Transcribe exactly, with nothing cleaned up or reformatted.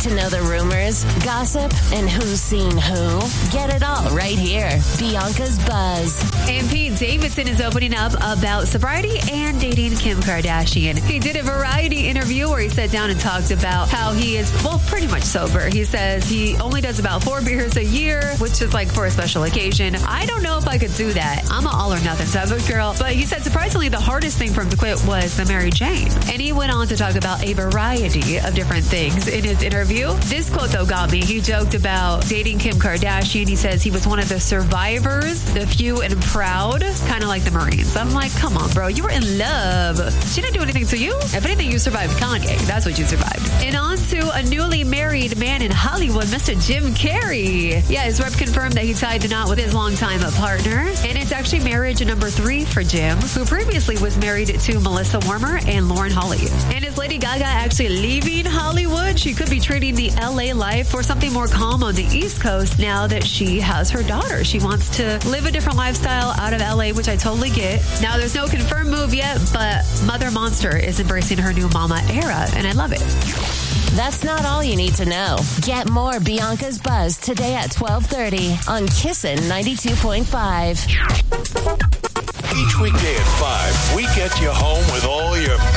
to know the rumors, gossip, and who's seen who? Get it all right here. Bianca's Buzz. And Pete Davidson is opening up about sobriety and dating Kim Kardashian. He did a Variety interview where he sat down and talked about how he is, well, pretty much sober. He says he only does about four beers a year, which is like for a special occasion. I don't know if I could do that. I'm an all or nothing type of girl. But he said surprisingly the hardest thing for him to quit was the Mary Jane. And he went on to talk about a variety of different things in his interview. This quote, though, got me. He joked about dating Kim Kardashian. He says he was one of the survivors, the few and proud, kind of like the Marines. I'm like, come on, bro. You were in love. She didn't do anything to you. If anything, you survived Kanye. That's what you survived. And on to a newly married man in Hollywood, Mister Jim Carrey. Yeah, his rep confirmed that he tied the knot with his longtime partner. And it's actually marriage number three for Jim, who previously was married to Melissa Warmer and Lauren Holly. And is Lady Gaga actually leaving Hollywood? She could be trading the L A life for something more calm on the East Coast now that she has her daughter. She wants to live a different lifestyle out of L A, which I totally get. Now, there's no confirmed move yet, but Mother Monster is embracing her new mama era, and I love it. That's not all you need to know. Get more Bianca's Buzz today at twelve thirty on Kissin' ninety-two point five. Each weekday at five, we get you home with all your